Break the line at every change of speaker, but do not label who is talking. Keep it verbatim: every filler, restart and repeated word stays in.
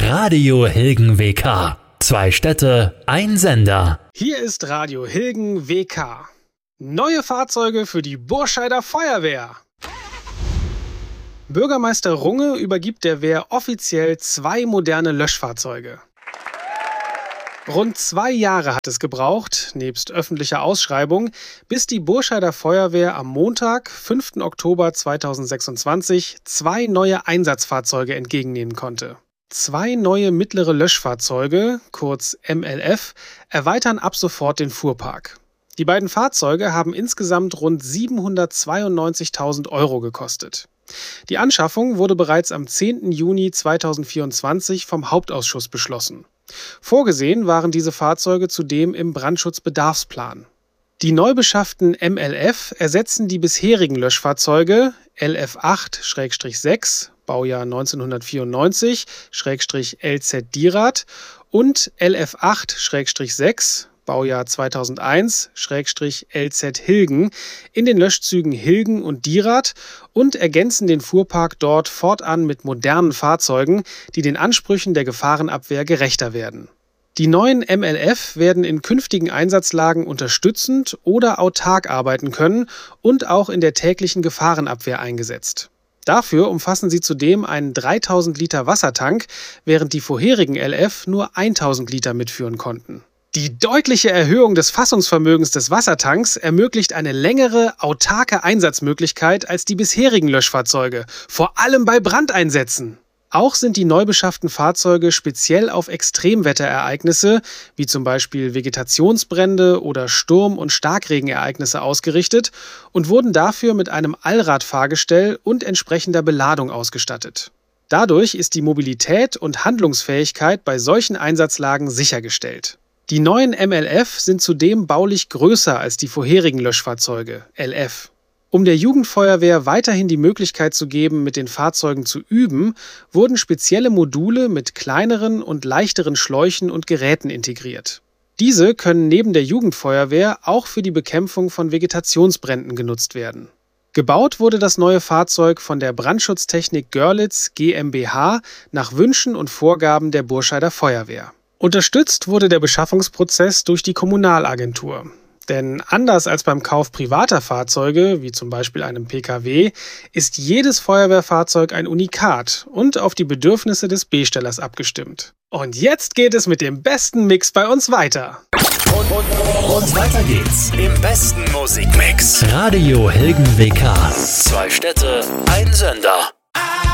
Radio Hilgen W K. Zwei Städte, ein Sender.
Hier ist Radio Hilgen W K. Neue Fahrzeuge für die Burscheider Feuerwehr. Bürgermeister Runge übergibt der Wehr offiziell zwei moderne Löschfahrzeuge. Rund zwei Jahre hat es gebraucht, nebst öffentlicher Ausschreibung, bis die Burscheider Feuerwehr am Montag, fünften Oktober zweitausendsechsundzwanzig, zwei neue Einsatzfahrzeuge entgegennehmen konnte. Zwei neue mittlere Löschfahrzeuge, kurz M L F, erweitern ab sofort den Fuhrpark. Die beiden Fahrzeuge haben insgesamt rund siebenhundertzweiundneunzigtausend Euro gekostet. Die Anschaffung wurde bereits am zehnten Juni zweitausendvierundzwanzig vom Hauptausschuss beschlossen. Vorgesehen waren diese Fahrzeuge zudem im Brandschutzbedarfsplan. Die neu beschafften M L F ersetzen die bisherigen Löschfahrzeuge L F acht sechs, Baujahr neunzehnhundertvierundneunzig L Z Dierat und L F acht sechs, Baujahr zweitausendeins L Z Hilgen in den Löschzügen Hilgen und Dierat und ergänzen den Fuhrpark dort fortan mit modernen Fahrzeugen, die den Ansprüchen der Gefahrenabwehr gerechter werden. Die neuen M L F werden in künftigen Einsatzlagen unterstützend oder autark arbeiten können und auch in der täglichen Gefahrenabwehr eingesetzt. Dafür umfassen sie zudem einen dreitausend Liter Wassertank, während die vorherigen L F nur tausend Liter mitführen konnten. Die deutliche Erhöhung des Fassungsvermögens des Wassertanks ermöglicht eine längere, autarke Einsatzmöglichkeit als die bisherigen Löschfahrzeuge, vor allem bei Brandeinsätzen. Auch sind die neu beschafften Fahrzeuge speziell auf Extremwetterereignisse, wie zum Beispiel Vegetationsbrände oder Sturm- und Starkregenereignisse ausgerichtet und wurden dafür mit einem Allradfahrgestell und entsprechender Beladung ausgestattet. Dadurch ist die Mobilität und Handlungsfähigkeit bei solchen Einsatzlagen sichergestellt. Die neuen M L F sind zudem baulich größer als die vorherigen Löschfahrzeuge, L F. Um der Jugendfeuerwehr weiterhin die Möglichkeit zu geben, mit den Fahrzeugen zu üben, wurden spezielle Module mit kleineren und leichteren Schläuchen und Geräten integriert. Diese können neben der Jugendfeuerwehr auch für die Bekämpfung von Vegetationsbränden genutzt werden. Gebaut wurde das neue Fahrzeug von der Brandschutztechnik Görlitz GmbH nach Wünschen und Vorgaben der Burscheider Feuerwehr. Unterstützt wurde der Beschaffungsprozess durch die Kommunalagentur. Denn anders als beim Kauf privater Fahrzeuge, wie zum Beispiel einem P K W, ist jedes Feuerwehrfahrzeug ein Unikat und auf die Bedürfnisse des Bestellers abgestimmt. Und jetzt geht es mit dem besten Mix bei uns weiter.
Und, und, und weiter geht's im besten Musikmix. Radio Hilgen W K. Zwei Städte, ein Sender.